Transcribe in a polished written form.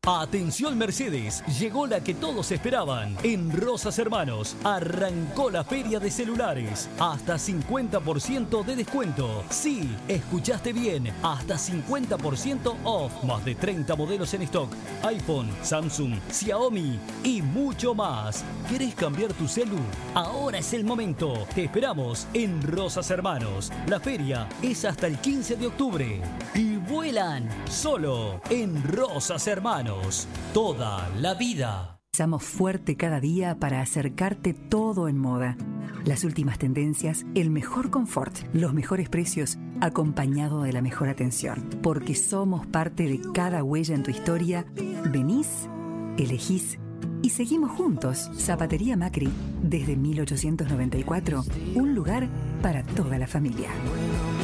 Atención Mercedes, llegó la que todos esperaban. En Rosas Hermanos arrancó la feria de celulares. Hasta 50% de descuento. Sí, escuchaste bien, hasta 50% off. Más de 30 modelos en stock. iPhone, Samsung, Xiaomi y mucho más. ¿Querés cambiar tu celu? Ahora es el momento. Te esperamos en Rosas Hermanos. La feria es hasta el 15 de octubre. Y vuelan solo en Rosas Hermanos. Toda la vida. Estamos fuerte cada día para acercarte todo en moda. Las últimas tendencias, el mejor confort, los mejores precios, acompañado de la mejor atención. Porque somos parte de cada huella en tu historia. Venís, elegís y seguimos juntos. Zapatería Macri, desde 1894, un lugar para toda la familia.